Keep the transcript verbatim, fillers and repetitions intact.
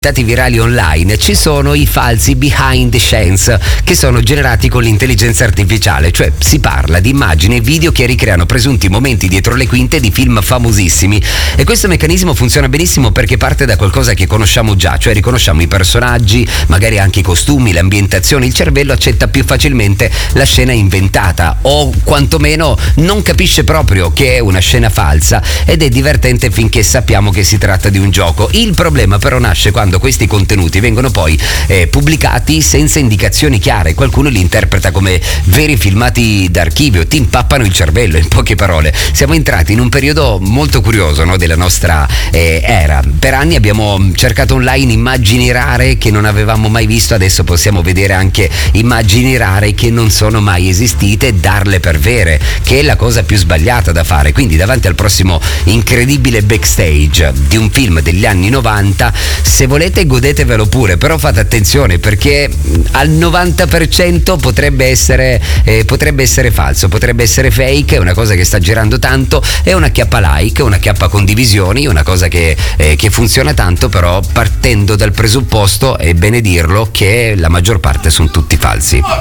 Dati virali online, ci sono i falsi behind the scenes che sono generati con l'intelligenza artificiale, cioè si parla di immagini e video che ricreano presunti momenti dietro le quinte di film famosissimi, e questo meccanismo funziona benissimo perché parte da qualcosa che conosciamo già, cioè riconosciamo i personaggi, magari anche i costumi, le ambientazioni. Il cervello accetta più facilmente la scena inventata, o quantomeno non capisce proprio che è una scena falsa, ed è divertente finché sappiamo che si tratta di un gioco. Il problema però nasce quando questi contenuti vengono poi eh, pubblicati senza indicazioni chiare. Qualcuno li interpreta come veri filmati d'archivio, ti impappano il cervello, in poche parole. Siamo entrati in un periodo molto curioso, no, della nostra eh, era. Per anni abbiamo cercato online immagini rare che non avevamo mai visto, adesso possiamo vedere anche immagini rare che non sono mai esistite e darle per vere, che è la cosa più sbagliata da fare. Quindi davanti al prossimo incredibile backstage di un film degli anni novanta, se volete godetevelo pure, però fate attenzione perché al novanta per cento potrebbe essere eh, potrebbe essere falso, potrebbe essere fake. È una cosa che sta girando tanto, è una chiappa like, una chiappa condivisioni, una cosa che, eh, che funziona tanto, però partendo dal presupposto, è bene dirlo, che la maggior parte sono tutti falsi.